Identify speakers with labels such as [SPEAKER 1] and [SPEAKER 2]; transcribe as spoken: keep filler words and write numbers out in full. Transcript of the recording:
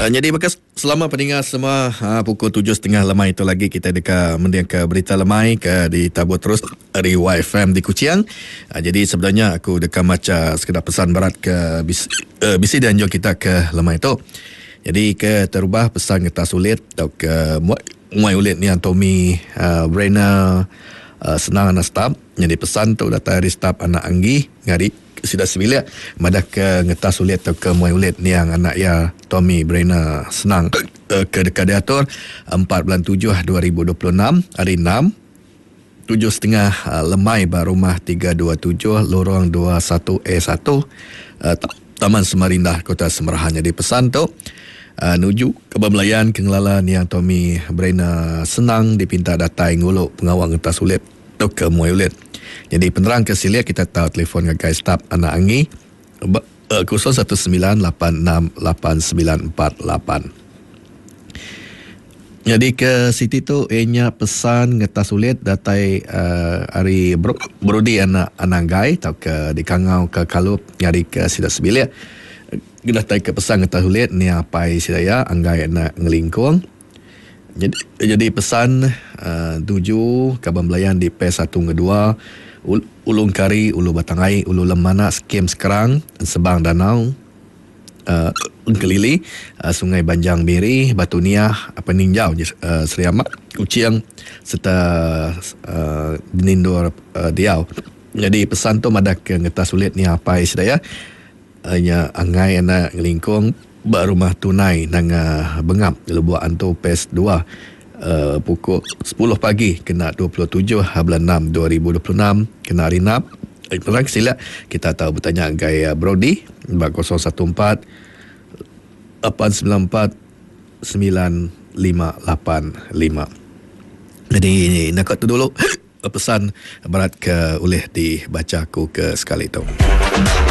[SPEAKER 1] Uh, jadi bekas selama pendengar semua uh, pukul tujuh tiga puluh lemai itu lagi kita dekat mendiang ke berita lemai ke ditabur terus dari Y F M di Kuching. Uh, jadi sebenarnya aku dekat macam sekedar pesan berat ke bis, uh, bisi dan jom kita ke lemai itu. Jadi ke terubah pesan kita sulit atau ke muai ulit ni Tommy uh, Brainer uh, senang anak staf. Jadi pesan tu datang dari staf anak Anggi ngari sudah sebilik madah ke ngetas ulit atau ke muai ulit ni yang anak ya Tommy Brainer senang uh, ke dekat diatur empat bulan tujuh dua ribu dua puluh enam hari enam tujuh setengah uh, lemai bar rumah tiga dua tujuh lorong dua satu A satu uh, Taman Semarindah Kota Semerahan. Jadi pesan tu uh, nuju ke Bamelayan Kengelalan yang Tommy Brainer senang dipinta datai nguluk pengawal ngetas ulit atau ke muai ulit. Jadi penerang ke silia kita tahu telefon ke guys staf anak Angi kosong satu sembilan lapan enam lapan sembilan empat lapan. Jadi ke Siti tu ianya pesan ngetas ulit datai uh, hari bro, Brody anak anak gai atau ke di Kangau ke Kalup nyari ke Sidak Sebilik. Datai ke pesan ngetas ulit ni apa sidaya anggai anak ngelingkung. Jadi, jadi pesan uh, tujuh Kaban Belayan di P satu kedua Ulung Kari, Ulu Batangai, Ulu Lemana, Skim Sekerang, Sebang Danau, uh, Kelili, uh, Sungai Banjang Miri, Batu Niah, Peninjau, uh, Seriamak, Kuching serta uh, Nindur uh, Diau. Jadi pesan tu madak ke ngetas sulit ni apa sedaya hanya uh, angai anak ngelingkung bak rumah tunai nang uh, Bengap Lebuak Anto P E S dua uh, pukul sepuluh pagi kena dua puluh tujuh bulan enam dua ribu dua puluh enam kena Rinap. Perang sila kita tahu bertanya gaya Brody bak kosong satu empat lapan sembilan empat sembilan lima lapan lima. Jadi nak tu dulu pesan berat ke oleh dibaca aku ke sekali itu.